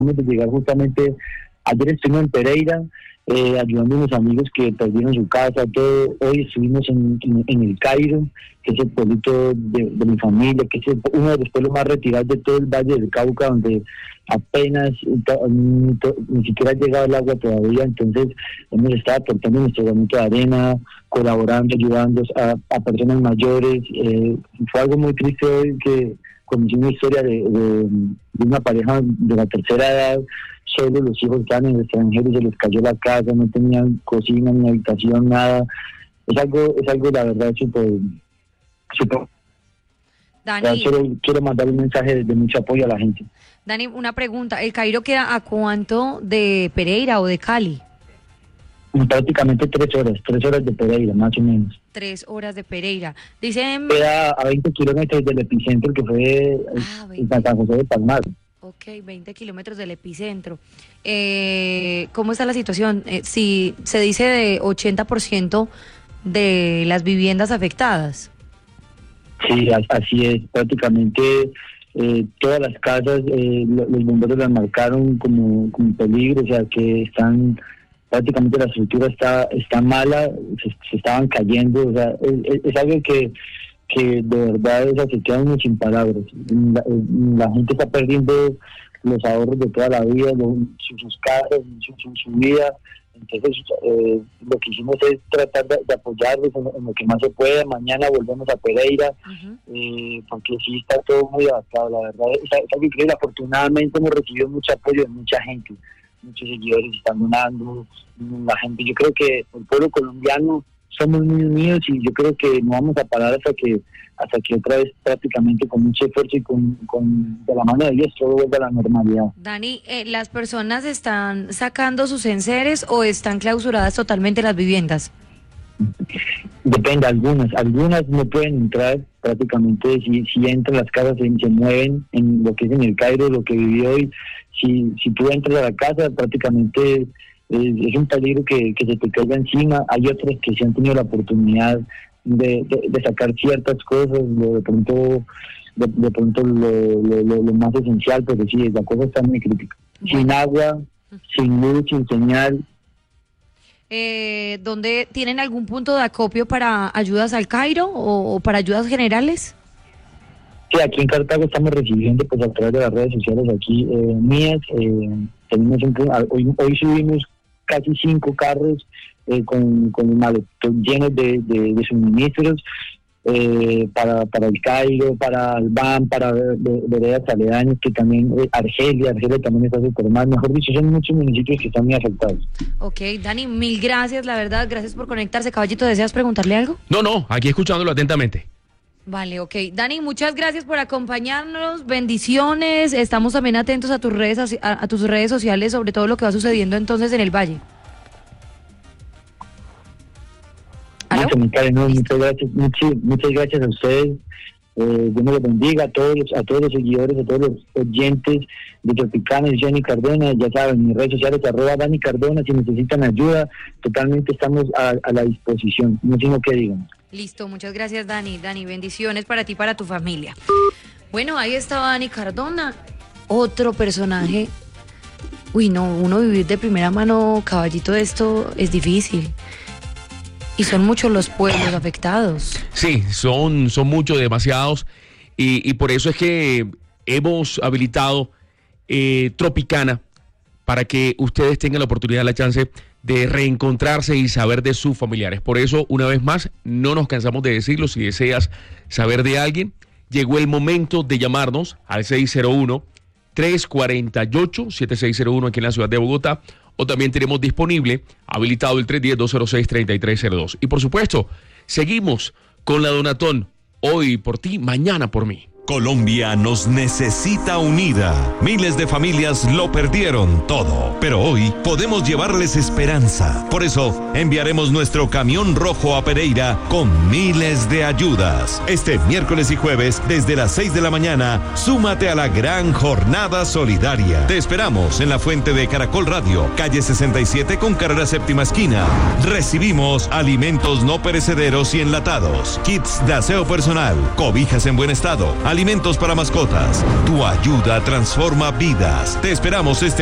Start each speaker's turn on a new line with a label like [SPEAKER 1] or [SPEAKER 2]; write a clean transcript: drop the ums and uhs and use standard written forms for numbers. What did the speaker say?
[SPEAKER 1] de llegar justamente, ayer estuvimos en Pereira, ayudando a unos amigos que perdieron su casa, todo. Hoy estuvimos en El Cairo, que es el pueblito de mi familia, que es uno de los pueblos más retirados de todo el Valle del Cauca, donde apenas ni siquiera ha llegado el agua todavía. Entonces hemos estado aportando nuestro granito de arena, colaborando, ayudando a personas mayores. Fue algo muy triste hoy que conocí una historia de una pareja de la tercera edad. Solo los hijos estaban en el extranjero y se les cayó la casa, no tenían cocina ni habitación, nada. Es algo la verdad súper.
[SPEAKER 2] Dani,
[SPEAKER 1] quiero mandar un mensaje de mucho apoyo a la gente.
[SPEAKER 2] Dani, una pregunta, ¿El Cairo queda a cuánto de Pereira o de Cali?
[SPEAKER 1] Prácticamente 3 horas de Pereira, más o menos.
[SPEAKER 2] 3 horas de Pereira. Dicen...
[SPEAKER 1] Queda a 20 kilómetros del epicentro, que fue en San José de Palmar.
[SPEAKER 2] Ok, 20 kilómetros del epicentro. ¿Cómo está la situación? Si se dice de 80% de las viviendas afectadas.
[SPEAKER 1] Sí, así es. Prácticamente todas las casas, los bomberos las marcaron como peligro, o sea que están... Prácticamente la estructura está mala, se estaban cayendo, o sea, es algo que de verdad se queda uno sin palabras. La gente está perdiendo los ahorros de toda la vida, sus casas, su vida. Entonces lo que hicimos es tratar de apoyarlos en lo que más se puede. Mañana volvemos a Pereira, porque sí está todo muy adaptado, la verdad. Es algo increíble. Afortunadamente hemos recibido mucho apoyo de mucha gente. Muchos seguidores están donando, la gente. Yo creo que el pueblo colombiano somos muy unidos y yo creo que no vamos a parar hasta que otra vez, prácticamente con mucho esfuerzo y con de la mano de Dios, todo vuelva a la normalidad.
[SPEAKER 2] Dani, ¿las personas están sacando sus enseres o están clausuradas totalmente las viviendas?
[SPEAKER 1] Depende, algunas no pueden entrar. Prácticamente si entran las casas se mueven en lo que es en El Cairo, lo que viví hoy. Si tú entras a la casa, prácticamente es un peligro que se te caiga encima. Hay otras que sí han tenido la oportunidad de sacar ciertas cosas, de pronto lo más esencial, pero sí, la cosa está muy crítica. Sin agua, sin luz, sin señal.
[SPEAKER 2] ¿Dónde tienen algún punto de acopio para ayudas al Cairo o para ayudas generales?
[SPEAKER 1] Sí, aquí en Cartago estamos recibiendo pues a través de las redes sociales aquí mías. Tenemos hoy subimos casi 5 carros con maletón llenos de suministros para el Cairo, para Albán, para veredas aledañas, que también Argelia también está súper mal. Mejor dicho, son muchos municipios que están muy afectados.
[SPEAKER 2] Ok, Dani, mil gracias, la verdad, gracias por conectarse. Caballito, ¿deseas preguntarle algo?
[SPEAKER 3] No, aquí escuchándolo atentamente.
[SPEAKER 2] Vale, ok. Dani, muchas gracias por acompañarnos, bendiciones. Estamos también atentos a tus redes sociales sobre todo lo que va sucediendo entonces en el Valle. ¿Aló?
[SPEAKER 1] Muchas gracias a ustedes. Dios me los bendiga a todos los seguidores, a todos los oyentes de Tropicana y Jenny Cardona. Ya saben, mis redes sociales @Dani Cardona. Si necesitan ayuda, totalmente estamos a la disposición. No sino que digan.
[SPEAKER 2] Listo, muchas gracias, Dani. Dani, bendiciones para ti y para tu familia. Bueno, ahí estaba Dani Cardona, otro personaje. Uy, no, uno vivir de primera mano, caballito, de esto es difícil. Y son muchos los pueblos afectados.
[SPEAKER 3] Sí, son muchos, demasiados. Y por eso es que hemos habilitado Tropicana para que ustedes tengan la oportunidad, la chance de reencontrarse y saber de sus familiares. Por eso, una vez más, no nos cansamos de decirlo. Si deseas saber de alguien, llegó el momento de llamarnos al 601-348-7601 aquí en la ciudad de Bogotá, o también tenemos disponible, habilitado el 310-206-3302. Y por supuesto, seguimos con la Donatón, hoy por ti, mañana por mí.
[SPEAKER 4] Colombia nos necesita unida. Miles de familias lo perdieron todo, pero hoy podemos llevarles esperanza. Por eso, enviaremos nuestro camión rojo a Pereira con miles de ayudas. Este miércoles y jueves, desde las 6 de la mañana, súmate a la gran jornada solidaria. Te esperamos en la Fuente de Caracol Radio, calle 67 con carrera séptima esquina. Recibimos alimentos no perecederos y enlatados, kits de aseo personal, cobijas en buen estado, alimentos para mascotas. Tu ayuda transforma vidas. Te esperamos este